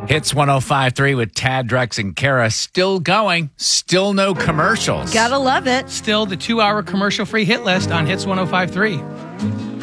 Hits 105.3 with Tad, Drex, and Kara still going. Still no commercials. Gotta love it. Still the 2-hour commercial-free hit list on Hits 105.3.